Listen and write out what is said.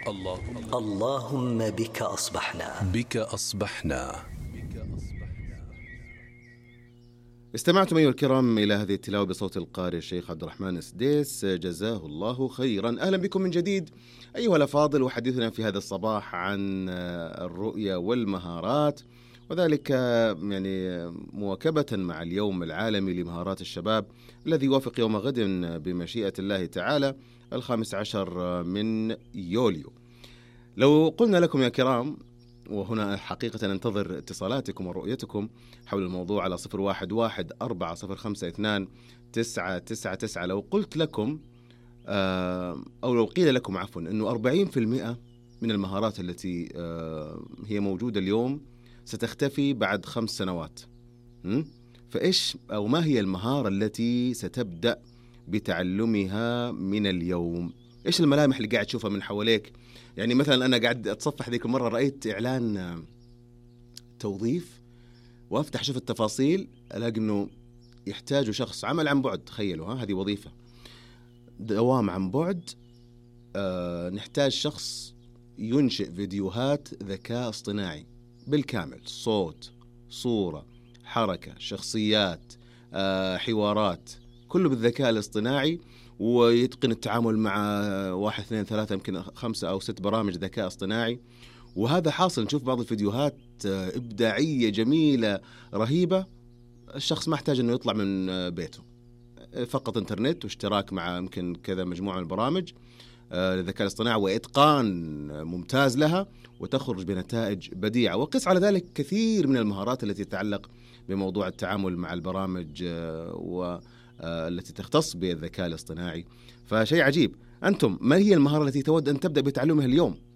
اللهم بك أصبحنا. بك أصبحنا. استمعتم أيها الكرام إلى هذه التلاوة بصوت القارئ الشيخ عبد الرحمن السديس، جزاه الله خيرا. أهلا بكم من جديد أيها الأفاضل، وحديثنا في هذا الصباح عن الرؤية والمهارات، وذلك يعني مواكبة مع اليوم العالمي لمهارات الشباب الذي يوافق يوم غد بمشيئة الله تعالى 15 من يوليو. لو قلنا لكم يا كرام، وهنا حقيقة ننتظر اتصالاتكم ورؤيتكم حول الموضوع على 011-402-999. لو قلت لكم أو لو قيل لكم عفوا أنه 40% من المهارات التي هي موجودة اليوم ستختفي بعد 5 سنوات، فإيش أو ما هي المهارة التي ستبدأ بتعلمها من اليوم؟ إيش الملامح اللي قاعد تشوفها من حواليك؟ يعني مثلا أنا قاعد أتصفح ذيك المرة، رأيت إعلان توظيف وأفتح شوف التفاصيل، ألاقي أنه يحتاجوا شخص عمل عن بعد. تخيلوا هذه وظيفة دوام عن بعد. نحتاج شخص ينشئ فيديوهات ذكاء اصطناعي بالكامل، صوت، صورة، حركة، شخصيات، حوارات، كله بالذكاء الاصطناعي، ويتقن التعامل مع 1 2 3 يمكن 5 أو 6 برامج ذكاء اصطناعي. وهذا حاصل، نشوف بعض الفيديوهات إبداعية جميلة رهيبة. الشخص ما احتاج أنه يطلع من بيته، فقط انترنت واشتراك مع يمكن كذا مجموعة من البرامج للذكاء الاصطناعي وإتقان ممتاز لها، وتخرج بنتائج بديعة. وقس على ذلك كثير من المهارات التي تتعلق بموضوع التعامل مع البرامج والتي تختص بالذكاء الاصطناعي. فشيء عجيب. أنتم ما هي المهارة التي تود أن تبدأ بتعلمها اليوم؟